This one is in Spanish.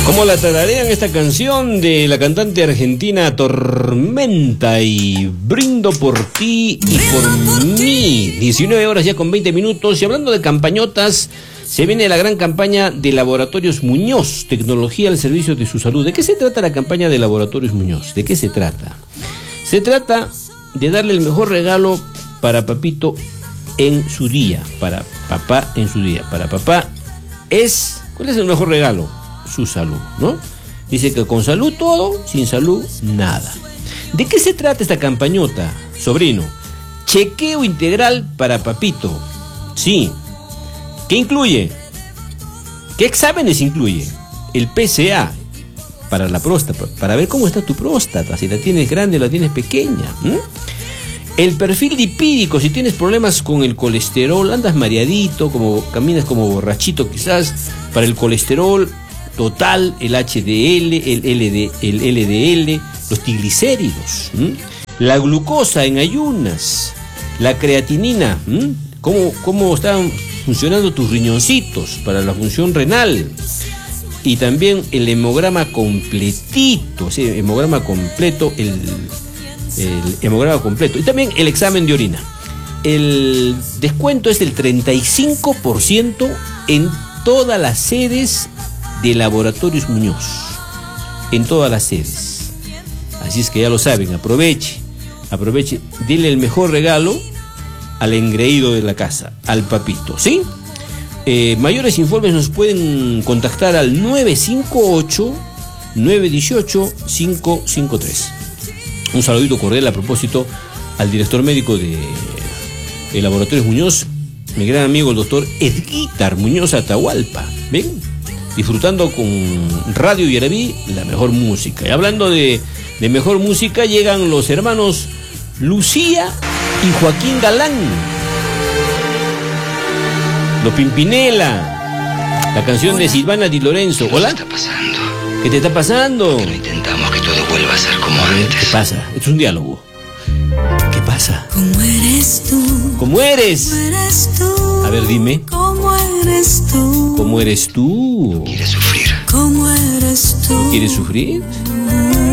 Como la tararean esta canción de la cantante argentina Tormenta y Brindo por ti y por mí. 19 horas ya con 20 minutos. Y hablando de campañotas, se viene la gran campaña de Laboratorios Muñoz, tecnología al servicio de su salud. ¿De qué se trata la campaña de Laboratorios Muñoz? ¿De qué se trata? Se trata de darle el mejor regalo para papito en su día, para papá en su día. Para papá es, ¿cuál es el mejor regalo? Su salud, ¿no? Dice que con salud todo, sin salud nada. ¿De qué se trata esta campañota, sobrino? Chequeo integral para papito. Sí. ¿Qué incluye? ¿Qué exámenes incluye? El PSA para la próstata, para ver cómo está tu próstata, si la tienes grande o la tienes pequeña. El perfil lipídico, si tienes problemas con el colesterol, andas mareadito, como caminas como borrachito quizás, para el colesterol total, el HDL, el LDL, los triglicéridos, la glucosa en ayunas, la creatinina, cómo están funcionando tus riñoncitos para la función renal, y también el hemograma completito, ¿sí? Hemograma completo, el hemograma completo, y también el examen de orina. El descuento es del 35% en todas las sedes de Laboratorios Muñoz, en todas las sedes. Así es que ya lo saben, aproveche, dile el mejor regalo al engreído de la casa, al papito, ¿sí? Mayores informes nos pueden contactar al 958-918-553. Un saludito cordial a propósito al director médico de Laboratorios Muñoz, mi gran amigo el doctor Edguitar Muñoz Atahualpa. ¿Ven? Disfrutando con Radio Yaraví la mejor música. Y hablando de mejor música, llegan los hermanos Lucía y Joaquín Galán, Los Pimpinela, la canción de Silvana Di Lorenzo. Hola. ¿Qué está pasando? ¿Qué te está pasando? Que no intentamos que todo vuelva a ser como antes. ¿Qué pasa? Esto es un diálogo. ¿Qué pasa? ¿Cómo eres tú? ¿Cómo eres? ¿Cómo eres tú? A ver, dime. ¿Cómo eres tú? ¿Cómo eres tú? ¿Quieres sufrir? ¿Cómo eres tú? ¿Quieres sufrir?